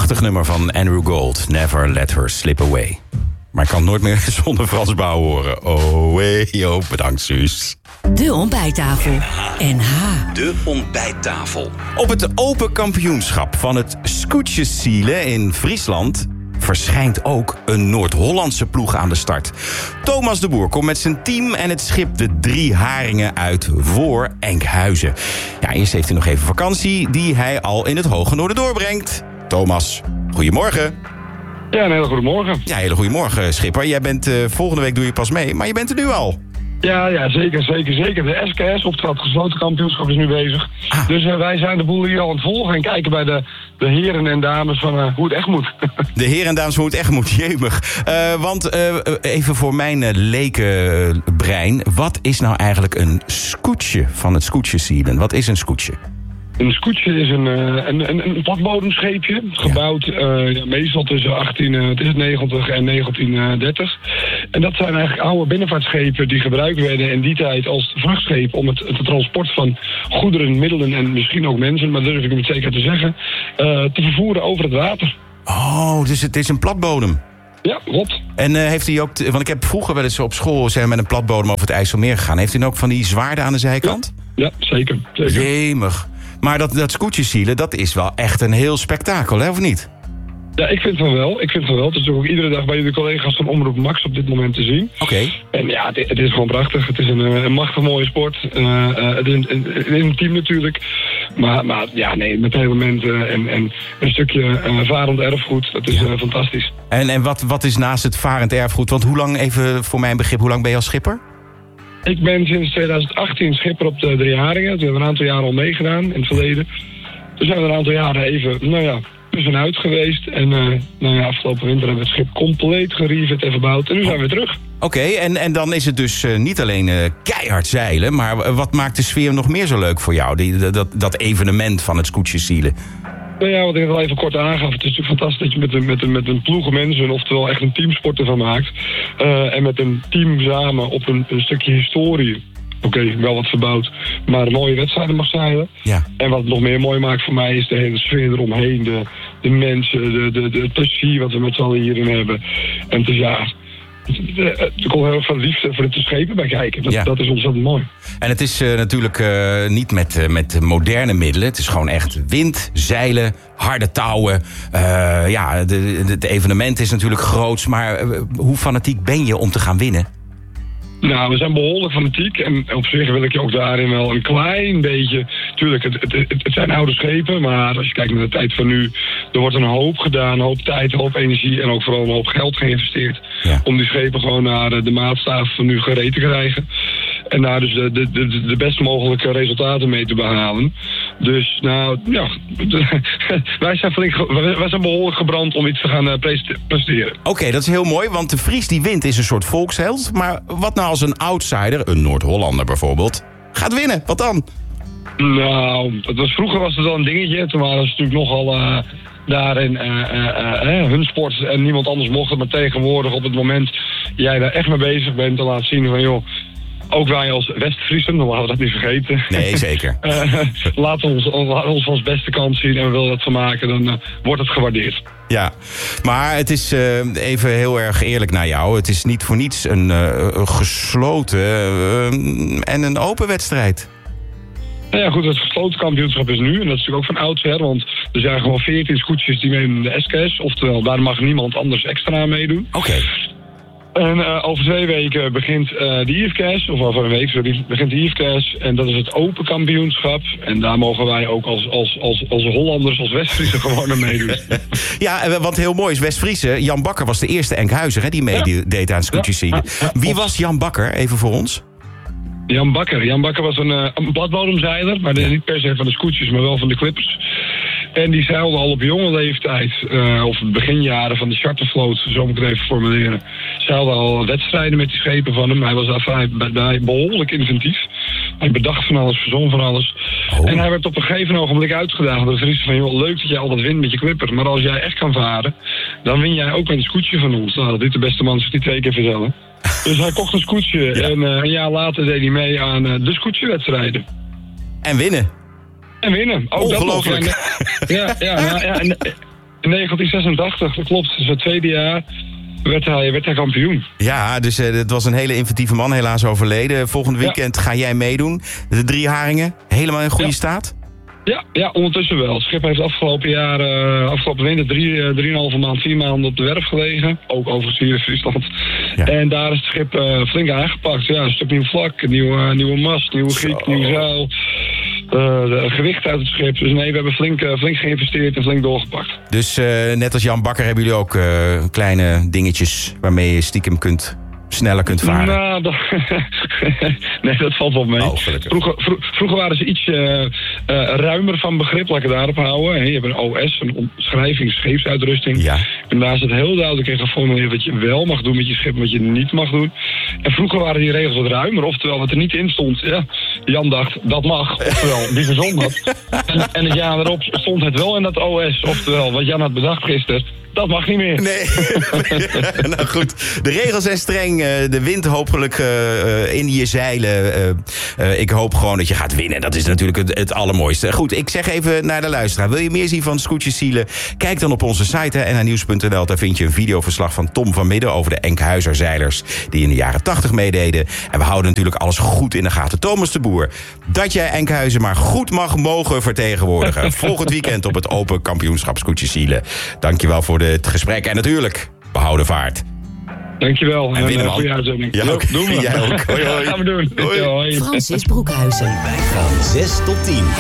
Prachtig nummer van Andrew Gold. Never let her slip away. Maar ik kan nooit meer zonder Frans Bauer horen. Oh, hey, bedankt, Suus. De ontbijttafel. NH. De ontbijttafel. Op het Open Kampioenschap van het Scootjeszeilen in Friesland verschijnt ook een Noord-Hollandse ploeg aan de start. Thomas de Boer komt met zijn team en het schip de 3 Haringen uit voor Enkhuizen. Ja, eerst heeft hij nog even vakantie die hij al in het Hoge Noorden doorbrengt. Thomas, goedemorgen. Ja, een hele goede morgen. Ja, hele goedemorgen, schipper. Jij bent volgende week doe je pas mee, maar je bent er nu al. Ja, zeker. De SKS, oftewel het gesloten kampioenschap, is nu bezig. Dus wij zijn de boel hier al aan het volgen en kijken bij de heren en dames van hoe het echt moet. De heren en dames hoe het echt moet, jemig. Want even voor mijn lekenbrein, wat is nou eigenlijk een scootje van het Scootjeszeilen? Wat is een scootje? Een scootje is een platbodemscheepje, gebouwd meestal tussen 1890 en 1930. En dat zijn eigenlijk oude binnenvaartschepen die gebruikt werden in die tijd als vrachtscheep om het transport van goederen, middelen en misschien ook mensen, maar dat durf ik met zeker te zeggen, te vervoeren over het water. Oh, dus het is een platbodem. Ja, klopt. En heeft hij ook, want ik heb vroeger wel eens op school met een platbodem over het IJsselmeer gegaan. Heeft hij ook van die zwaarden aan de zijkant? Ja, zeker. Jemig. Maar dat Scootjeszeilen, dat is wel echt een heel spektakel, hè, of niet? Ja, ik vind van wel. Het is ook iedere dag bij de collega's van Omroep Max op dit moment te zien. Oké. En ja, het is gewoon prachtig. Het is een machtig mooie sport. Het is een team natuurlijk. Maar ja, nee, met elementen en een stukje varend erfgoed. Dat is fantastisch. En wat is naast het varend erfgoed? Want hoe lang, even voor mijn begrip, hoe lang ben je als schipper? Ik ben sinds 2018 schipper op de 3 Haringen. We hebben een aantal jaren al meegedaan in het verleden. Toen zijn we een aantal jaren even, tussenuit geweest. En afgelopen winter hebben we het schip compleet gereverd en verbouwd. En nu zijn we terug. Oké, en dan is het dus niet alleen keihard zeilen. Maar wat maakt de sfeer nog meer zo leuk voor jou? Dat evenement van het Scootjeszeilen. Nou ja, wat ik al even kort aangaf. Het is natuurlijk fantastisch dat je met een ploeg mensen, oftewel echt een teamsport ervan maakt. En met een team samen op een stukje historie. Oké, wel wat verbouwd, maar een mooie wedstrijden mag zeilen. Ja. En wat het nog meer mooi maakt voor mij is de hele sfeer eromheen. De mensen, het plezier wat we met z'n allen hierin hebben. En het is er komt heel veel liefde voor de schepen bij kijken. Dat is ontzettend mooi. En het is natuurlijk niet met moderne middelen. Het is gewoon echt wind, zeilen, harde touwen. Het evenement is natuurlijk groots. Maar hoe fanatiek ben je om te gaan winnen? Nou, we zijn behoorlijk fanatiek. En op zich wil ik je ook daarin wel een klein beetje. Tuurlijk, het zijn oude schepen. Maar als je kijkt naar de tijd van nu. Er wordt een hoop gedaan, een hoop tijd, een hoop energie. En ook vooral een hoop geld geïnvesteerd. Ja. Om die schepen gewoon naar de maatstaf van nu gereed te krijgen. En daar dus de best mogelijke resultaten mee te behalen. Dus wij zijn behoorlijk gebrand om iets te gaan presteren. Oké, dat is heel mooi, want de Fries die wint is een soort volksheld. Maar wat nou als een outsider, een Noord-Hollander bijvoorbeeld, gaat winnen? Wat dan? Nou, vroeger was het wel een dingetje. Toen waren ze natuurlijk nogal daarin hun sport en niemand anders mocht het. Maar tegenwoordig op het moment jij daar echt mee bezig bent te laten zien van joh, ook wij als West-Friesen, dan laten we dat niet vergeten. Nee, zeker. Laat ons van ons beste kant zien en we willen dat van maken, dan wordt het gewaardeerd. Ja, maar het is even heel erg eerlijk naar jou. Het is niet voor niets een gesloten en een open wedstrijd. Nou ja, goed, het gesloten kampioenschap is nu. En dat is natuurlijk ook van oudsher, want er zijn gewoon 14 scootjes die meedoen in de SKS. Oftewel, daar mag niemand anders extra meedoen. Oké. En over 2 weken begint de IFKS, of over een week begint de IFKS. En dat is het open kampioenschap. En daar mogen wij ook als Hollanders, als West-Friesen gewoon aan meedoen. Ja, want heel mooi is West-Friesen. Jan Bakker was de eerste Enkhuizer die meedeed aan Scootjeszeilen. Wie was Jan Bakker, even voor ons? Jan Bakker was een platbodemzeiler, maar niet per se van de scootjes, maar wel van de clippers. En die zeilde al op jonge leeftijd, of beginjaren van de chartervloot, zo moet ik het even formuleren. Zeilde al wedstrijden met die schepen van hem. Hij was daar behoorlijk inventief. Hij bedacht van alles, verzon van alles. Oh. En hij werd op een gegeven ogenblik uitgedaagd door de Friesen van joh, leuk dat jij al dat wint met je clipper, maar als jij echt kan varen, dan win jij ook met een scootje van ons. Nou, dat is de beste man zich die 2 keer vertellen. Dus hij kocht een scootje en een jaar later deed hij mee aan de scootjewedstrijden. En winnen. Ook ongelooflijk. Dat nog. In 1986, dat klopt. Dus het tweede jaar werd hij kampioen. Ja, dus het was een hele inventieve man, helaas overleden. Volgend weekend ga jij meedoen. De 3 haringen, helemaal in goede staat? Ja, ondertussen wel. Het schip heeft afgelopen winter 3,5 maand, 4 maanden op de werf gelegen. Ook overigens hier in Friesland. Ja. En daar is het schip flink aangepakt. Ja, een stuk nieuw vlak, nieuwe mast, nieuwe giek, nieuw zeil. Gewicht uit het schip. Dus nee, we hebben flink geïnvesteerd en flink doorgepakt. Dus net als Jan Bakker hebben jullie ook kleine dingetjes waarmee je stiekem sneller kunt varen? Nou, nee, dat valt wel mee. Oh, vroeger waren ze iets ruimer van begrip, laat ik het daarop houden. Je hebt een OS, een omschrijving, scheepsuitrusting. Ja. En daar is het heel duidelijk in geformuleerd wat je wel mag doen met je schip en wat je niet mag doen. En vroeger waren die regels wat ruimer, oftewel wat er niet in stond. Ja, Jan dacht, dat mag, oftewel, die verzond dat. En het jaar erop stond het wel in dat OS, oftewel, wat Jan had bedacht gisteren. Dat mag niet meer. Nee. Nou goed, de regels zijn streng. De wind hopelijk in je zeilen. Ik hoop gewoon dat je gaat winnen. Dat is natuurlijk het allermooiste. Goed, ik zeg even naar de luisteraar. Wil je meer zien van Scootjes Zielen? Kijk dan op onze site nhnieuws.nl. Daar vind je een videoverslag van Tom van Midden over de Enkhuizer zeilers die in de jaren 80 meededen. En we houden natuurlijk alles goed in de gaten. Thomas de Boer, dat jij Enkhuizen maar goed mogen vertegenwoordigen. Volgend weekend op het Open Kampioenschap Scootjes Zielen. Dankjewel voor het gesprek en natuurlijk behouden vaart. Dankjewel. En winnen, goede uitzending. Ja, ook. Doen we. Jij ook. Hoi, hoi. Gaan we doen. Hoi. Francis Broekhuizen. Van 6 tot 10.